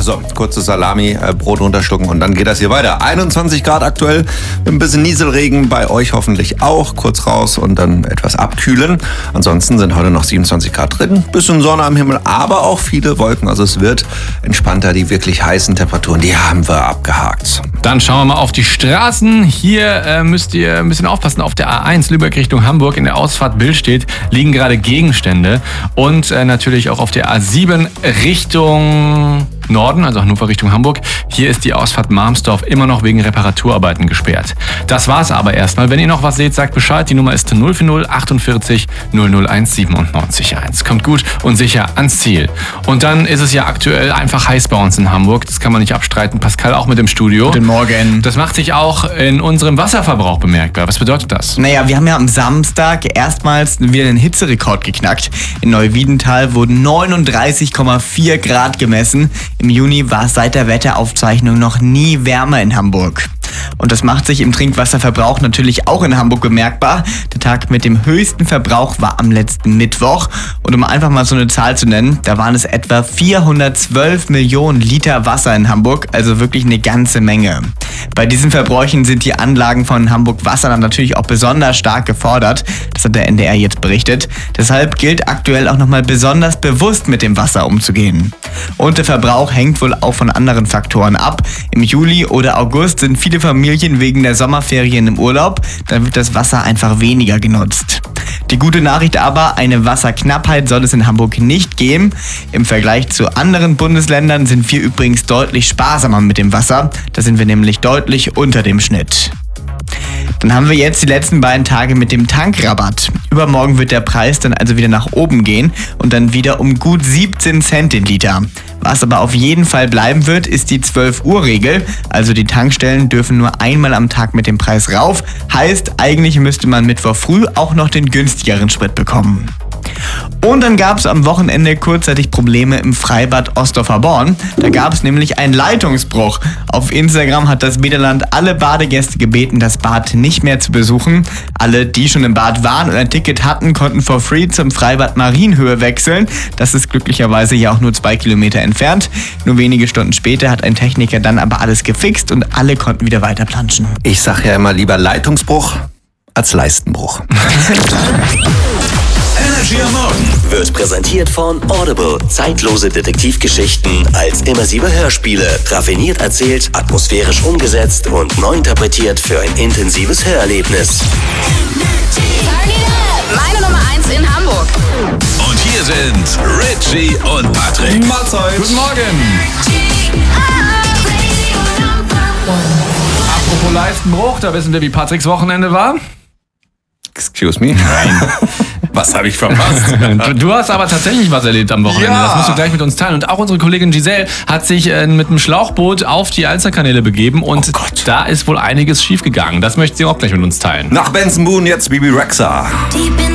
so, kurze Salami, Brot runterschlucken und dann geht das hier weiter. 21 Grad aktuell, ein bisschen Nieselregen, bei euch hoffentlich auch. Kurz raus und dann etwas abkühlen. Ansonsten sind heute noch 27 Grad drin, bisschen Sonne am Himmel, aber auch viele Wolken. Also es wird entspannter, die wirklich heißen Temperaturen, die haben wir abgehakt. Dann schauen wir mal auf die Straßen. Hier müsst ihr ein bisschen aufpassen. Auf der A1 Lübeck Richtung Hamburg in der Ausfahrt Billstedt liegen gerade Gegenstände. Und natürlich auch auf der A7 Richtung Norden, also Hannover Richtung Hamburg. Hier ist die Ausfahrt Marmsdorf immer noch wegen Reparaturarbeiten gesperrt. Das war's aber erstmal. Wenn ihr noch was seht, sagt Bescheid. Die Nummer ist 040 48 001 97 1. Kommt gut und sicher ans Ziel. Und dann ist es ja aktuell einfach heiß bei uns in Hamburg. Das kann man nicht abstreiten. Pascal auch mit im Studio. Guten Morgen. Das macht sich auch in unserem Wasserverbrauch bemerkbar. Was bedeutet das? Naja, wir haben ja am Samstag erstmals wieder einen Hitzerekord geknackt. In Neuwiedental wurden 39,4 Grad gemessen. Im Juni war es seit der Wetteraufzeichnung noch nie wärmer in Hamburg. Und das macht sich im Trinkwasserverbrauch natürlich auch in Hamburg bemerkbar. Der Tag mit dem höchsten Verbrauch war am letzten Mittwoch. Und um einfach mal so eine Zahl zu nennen, da waren es etwa 412 Millionen Liter Wasser in Hamburg, also wirklich eine ganze Menge. Bei diesen Verbräuchen sind die Anlagen von Hamburg Wasser dann natürlich auch besonders stark gefordert. Das hat der NDR jetzt berichtet. Deshalb gilt aktuell auch nochmal besonders bewusst mit dem Wasser umzugehen. Und der Verbrauch hängt wohl auch von anderen Faktoren ab. Im Juli oder August sind viele Familien wegen der Sommerferien im Urlaub. Dann wird das Wasser einfach weniger genutzt. Die gute Nachricht aber, eine Wasserknappheit soll es in Hamburg nicht geben. Im Vergleich zu anderen Bundesländern sind wir übrigens deutlich sparsamer mit dem Wasser. Da sind wir nämlich deutlich unter dem Schnitt. Dann haben wir jetzt die letzten beiden Tage mit dem Tankrabatt. Übermorgen wird der Preis dann also wieder nach oben gehen und dann wieder um gut 17 Cent den Liter. Was aber auf jeden Fall bleiben wird, ist die 12-Uhr-Regel. Also die Tankstellen dürfen nur einmal am Tag mit dem Preis rauf. Heißt, eigentlich müsste man Mittwoch früh auch noch den günstigeren Sprit bekommen. Und dann gab es am Wochenende kurzzeitig Probleme im Freibad Ostdorfer Born. Da gab es nämlich einen Leitungsbruch. Auf Instagram hat das Bäderland alle Badegäste gebeten, das Bad nicht mehr zu besuchen. Alle, die schon im Bad waren und ein Ticket hatten, konnten for free zum Freibad Marienhöhe wechseln. Das ist glücklicherweise ja auch nur 2 Kilometer entfernt. Nur wenige Stunden später hat ein Techniker dann aber alles gefixt und alle konnten wieder weiter planschen. Ich sag ja immer lieber Leitungsbruch als Leistenbruch. Energy am Morgen wird präsentiert von Audible. Zeitlose Detektivgeschichten als immersive Hörspiele. Raffiniert erzählt, atmosphärisch umgesetzt und neu interpretiert für ein intensives Hörerlebnis. Meine Nummer 1 in Hamburg. Und hier sind Richie und Patrick. Mahlzeit. Guten Morgen. Apropos Leistenbruch, da wissen wir, wie Patricks Wochenende war. Excuse me? Nein. Was habe ich verpasst? Du hast aber tatsächlich was erlebt am Wochenende. Ja. Das musst du gleich mit uns teilen. Und auch unsere Kollegin Giselle hat sich mit einem Schlauchboot auf die Alsterkanäle begeben. Und da ist wohl einiges schiefgegangen. Das möchte sie auch gleich mit uns teilen. Nach Benson Boone jetzt Bibi Rexha.